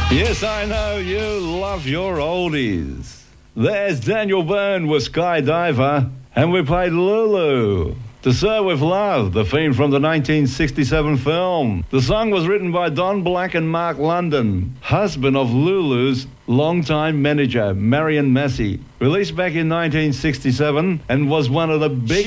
Yes, I know you love your oldies. There's Daniel Byrne with Skydiver, and we played Lulu. To Sir With Love, the theme from the 1967 film. The song was written by Don Black and Mark London, husband of Lulu's longtime manager, Marion Massey. Released back in 1967 and was one of the biggest